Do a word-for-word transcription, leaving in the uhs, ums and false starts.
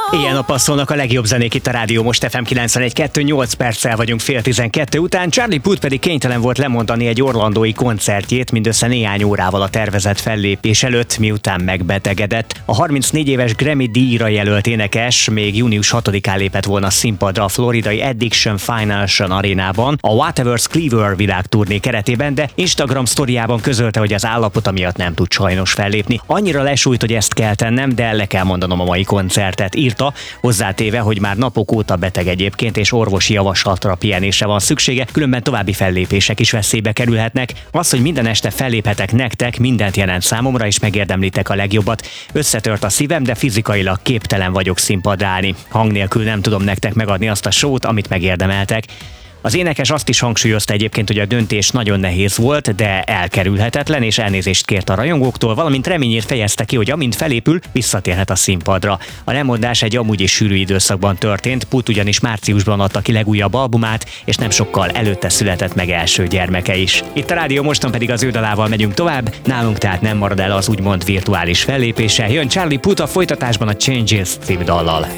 Ilyen a passzolnak a legjobb zenék itt a Rádió Most ef em kilencvenegy kettő, nyolc perccel vagyunk fél tizenkettő után. Charlie Puth pedig kénytelen volt lemondani egy orlandói koncertjét mindössze néhány órával a tervezett fellépés előtt, miután megbetegedett. A harmincnégy éves Grammy-díjra jelölt énekes még június hatodikán lépett volna színpadra a floridai Addiction Financial arénában a Whatever's Cleaver világturné keretében, de Instagram sztoriában közölte, hogy az állapota miatt nem tud sajnos fellépni. Annyira lesújt, hogy ezt kell tennem, de le kell mondanom a mai koncertet, írta, hozzátéve, hogy már napok óta beteg egyébként, és orvosi javaslatra pihenésre van szüksége, különben további fellépések is veszélybe kerülhetnek. Az, hogy minden este felléphetek nektek, mindent jelent számomra, és megérdemlitek a legjobbat. Összetört a szívem, de fizikailag képtelen vagyok színpadra állni. Hang nélkül nem tudom nektek megadni azt a sót, amit megérdemeltek. Az énekes azt is hangsúlyozta egyébként, hogy a döntés nagyon nehéz volt, de elkerülhetetlen, és elnézést kért a rajongóktól, valamint reményét fejezte ki, hogy amint felépül, visszatérhet a színpadra. A lemondás egy amúgy is sűrű időszakban történt, Puth ugyanis márciusban adta ki legújabb albumát, és nem sokkal előtte született meg első gyermeke is. Itt a Rádió Moston pedig az ő dalával megyünk tovább, nálunk tehát nem marad el az úgymond virtuális fellépése. Jön Charlie Puth a folytatásban a Changes című dallal.